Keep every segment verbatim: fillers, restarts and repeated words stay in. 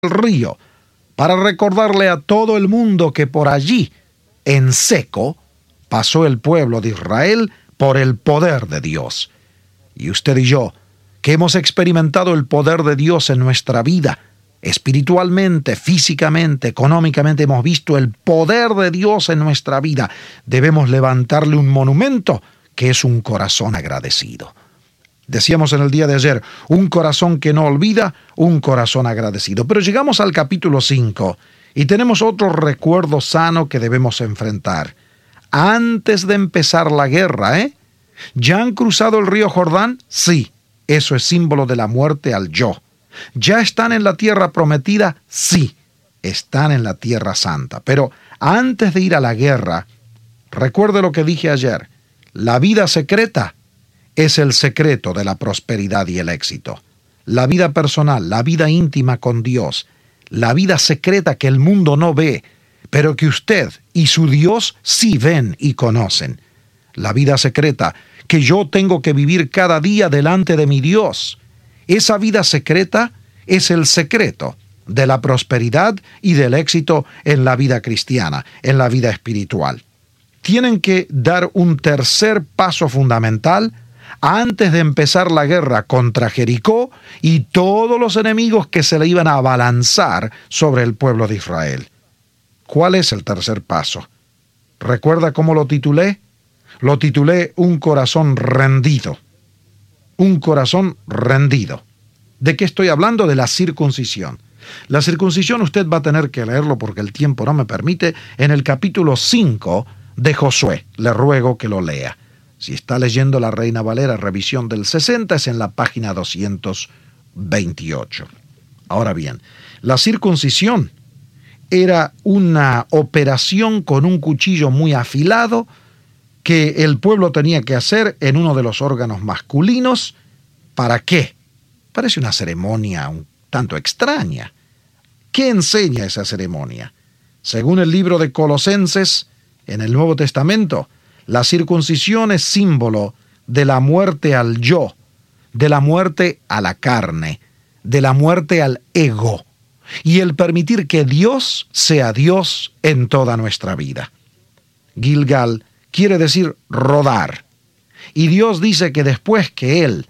el río, para recordarle a todo el mundo que por allí, en seco, pasó el pueblo de Israel por el poder de Dios. Y usted y yo, que hemos experimentado el poder de Dios en nuestra vida, espiritualmente, físicamente, económicamente, hemos visto el poder de Dios en nuestra vida, debemos levantarle un monumento que es un corazón agradecido. Decíamos en el día de ayer, un corazón que no olvida, un corazón agradecido. Pero llegamos al capítulo cinco y tenemos otro recuerdo sano que debemos enfrentar. Antes de empezar la guerra, ¿eh? ¿Ya han cruzado el río Jordán? Sí, eso es símbolo de la muerte al yo. ¿Ya están en la tierra prometida? Sí, están en la tierra santa. Pero antes de ir a la guerra, recuerde lo que dije ayer, la vida secreta es el secreto de la prosperidad y el éxito. La vida personal, la vida íntima con Dios, la vida secreta que el mundo no ve, pero que usted y su Dios sí ven y conocen. La vida secreta que yo tengo que vivir cada día delante de mi Dios. Esa vida secreta es el secreto de la prosperidad y del éxito en la vida cristiana, en la vida espiritual. Tienen que dar un tercer paso fundamental antes de empezar la guerra contra Jericó y todos los enemigos que se le iban a abalanzar sobre el pueblo de Israel. ¿Cuál es el tercer paso? ¿Recuerda cómo lo titulé? Lo titulé Un corazón rendido. Un corazón rendido. ¿De qué estoy hablando? De la circuncisión. La circuncisión usted va a tener que leerlo porque el tiempo no me permite en el capítulo cinco de Josué. Le ruego que lo lea. Si está leyendo la Reina Valera, revisión del sesenta, es en la página doscientos veintiocho. Ahora bien, la circuncisión era una operación con un cuchillo muy afilado que el pueblo tenía que hacer en uno de los órganos masculinos. ¿Para qué? Parece una ceremonia un tanto extraña. ¿Qué enseña esa ceremonia? Según el libro de Colosenses, en el Nuevo Testamento, la circuncisión es símbolo de la muerte al yo, de la muerte a la carne, de la muerte al ego, y el permitir que Dios sea Dios en toda nuestra vida. Gilgal quiere decir rodar, y Dios dice que después que Él,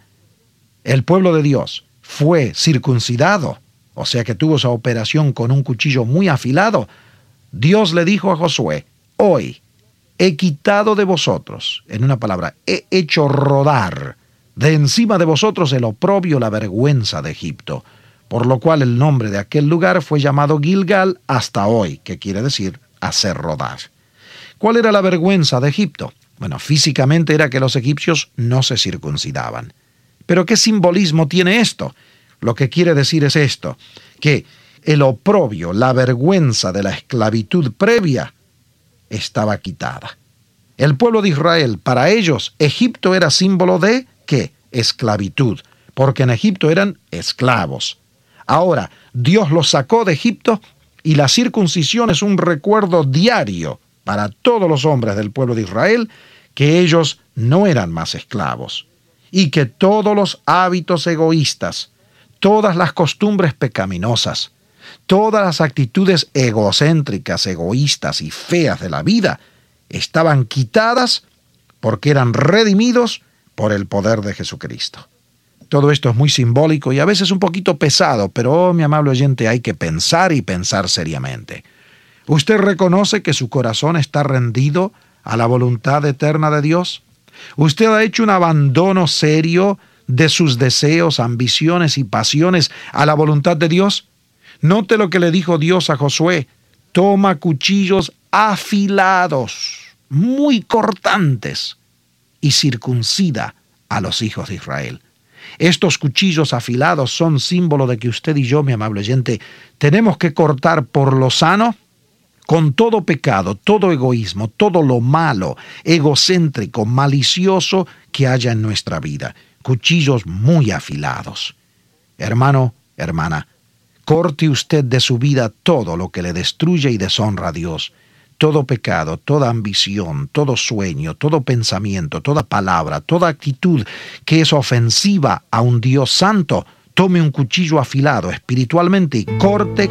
el pueblo de Dios, fue circuncidado, o sea que tuvo esa operación con un cuchillo muy afilado, Dios le dijo a Josué, hoy he quitado de vosotros, en una palabra, he hecho rodar de encima de vosotros el oprobio, la vergüenza de Egipto, por lo cual el nombre de aquel lugar fue llamado Gilgal hasta hoy, que quiere decir hacer rodar. ¿Cuál era la vergüenza de Egipto? Bueno, físicamente era que los egipcios no se circuncidaban. ¿Pero qué simbolismo tiene esto? Lo que quiere decir es esto, que el oprobio, la vergüenza de la esclavitud previa, estaba quitada. El pueblo de Israel, para ellos, Egipto era símbolo de, ¿qué? Esclavitud, porque en Egipto eran esclavos. Ahora, Dios los sacó de Egipto y la circuncisión es un recuerdo diario para todos los hombres del pueblo de Israel que ellos no eran más esclavos y que todos los hábitos egoístas, todas las costumbres pecaminosas, todas las actitudes egocéntricas, egoístas y feas de la vida estaban quitadas porque eran redimidos por el poder de Jesucristo. Todo esto es muy simbólico y a veces un poquito pesado, pero, oh, mi amable oyente, hay que pensar y pensar seriamente. ¿Usted reconoce que su corazón está rendido a la voluntad eterna de Dios? ¿Usted ha hecho un abandono serio de sus deseos, ambiciones y pasiones a la voluntad de Dios? Note lo que le dijo Dios a Josué. Toma cuchillos afilados, muy cortantes, y circuncida a los hijos de Israel. Estos cuchillos afilados son símbolo de que usted y yo, mi amable oyente, tenemos que cortar por lo sano con todo pecado, todo egoísmo, todo lo malo, egocéntrico, malicioso que haya en nuestra vida. Cuchillos muy afilados. Hermano, hermana, corte usted de su vida todo lo que le destruye y deshonra a Dios. Todo pecado, toda ambición, todo sueño, todo pensamiento, toda palabra, toda actitud que es ofensiva a un Dios santo, tome un cuchillo afilado espiritualmente y corte